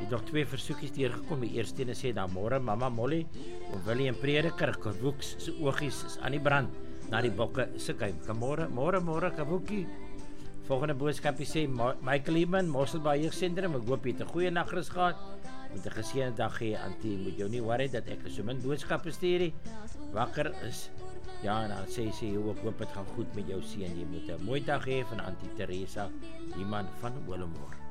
Het nog 2 versoekies deurgekom. Die eerste ene sê, dan môre Mama Molly, om Willie en Prediker, Kavoeks se oogies is aan die brand, na die bokke se kuim. Môre, Kavoekie. Volgende boodskapie sê, Michael Heeman, Mosselbaai Jeugsentrum, ek hoop jy het 'n goeie nagrus gehad, met 'n geseënde dag gee, Antie, moet jou nie worry, dat ek so min boodskappe stuur nie, wakker is, ja, en dan sê sy, ek hoop het gaan goed met jou seun, jy moet 'n mooi dag hê, van Antie Teresa, Heeman van Olemore.